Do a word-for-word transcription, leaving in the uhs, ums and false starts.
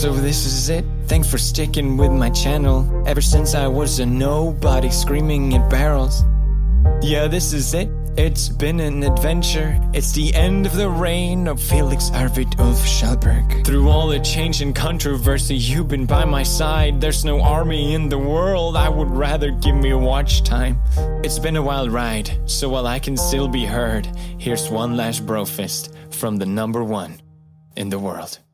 So this is it, thanks for sticking with my channel. Ever since I was a nobody screaming at barrels. Yeah, this is it, it's been an adventure. It's the end of the reign of Felix Arvid Ulf Schallberg. Through all the change and controversy, you've been by my side. There's no army in the world, I would rather give me watch time. It's been a wild ride, so while I can still be heard, here's one last bro fist from the number one in the world.